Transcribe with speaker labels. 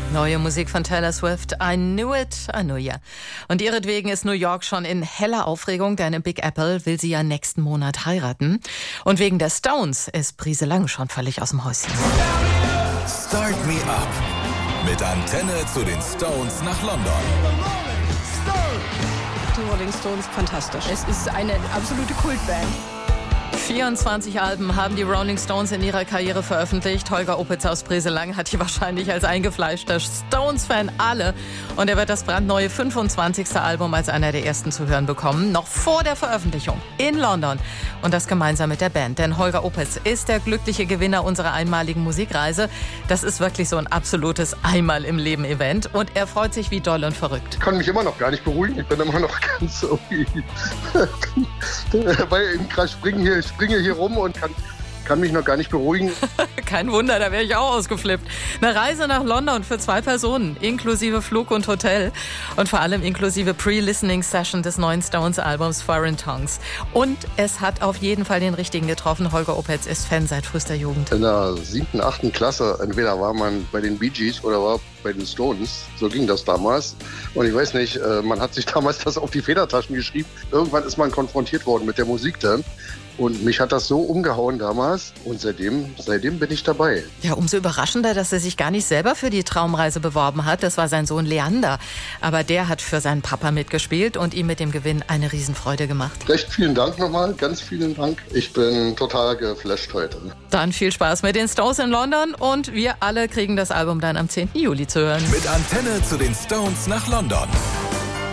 Speaker 1: Neue Musik von Taylor Swift, I Knew It, I Knew Ya. Und ihretwegen ist New York schon in heller Aufregung, denn in Big Apple will sie ja nächsten Monat heiraten. Und wegen der Stones ist Brise Lang schon völlig aus dem Häuschen.
Speaker 2: Start Me Up mit Antenne zu den Stones nach London.
Speaker 3: Die Rolling Stones, fantastisch. Es ist eine absolute Kultband.
Speaker 1: 24 Alben haben die Rolling Stones in ihrer Karriere veröffentlicht. Holger Opitz aus Brise Lang hat die wahrscheinlich als eingefleischter Stones-Fan alle. Und er wird das brandneue 25. Album als einer der ersten zu hören bekommen. Noch vor der Veröffentlichung in London. Und das gemeinsam mit der Band. Denn Holger Opitz ist der glückliche Gewinner unserer einmaligen Musikreise. Das ist wirklich so ein absolutes Einmal-im-Leben-Event. Und er freut sich wie doll und verrückt.
Speaker 4: Ich kann mich immer noch gar nicht beruhigen. Ich bin immer noch ganz so wie... Weil ich springe hier rum und kann mich noch gar nicht beruhigen.
Speaker 1: Kein Wunder, da wäre ich auch ausgeflippt. Eine Reise nach London für 2 Personen, inklusive Flug und Hotel und vor allem inklusive Pre-Listening-Session des neuen Stones-Albums Foreign Tongues. Und es hat auf jeden Fall den richtigen getroffen. Holger Opitz ist Fan seit frühester Jugend.
Speaker 4: In der 7., 8. Klasse, entweder war man bei den Bee Gees oder war bei den Stones. So ging das damals. Und ich weiß nicht, man hat sich damals das auf die Federtaschen geschrieben. Irgendwann ist man konfrontiert worden mit der Musik dann. Und mich hat das so umgehauen damals und seitdem bin ich dabei.
Speaker 1: Ja, umso überraschender, dass er sich gar nicht selber für die Traumreise beworben hat. Das war sein Sohn Leander. Aber der hat für seinen Papa mitgespielt und ihm mit dem Gewinn eine Riesenfreude gemacht.
Speaker 4: Recht vielen Dank nochmal, ganz vielen Dank. Ich bin total geflasht heute.
Speaker 1: Dann viel Spaß mit den Stones in London und wir alle kriegen das Album dann am 10. Juli zu hören.
Speaker 2: Mit Antenne zu den Stones nach London.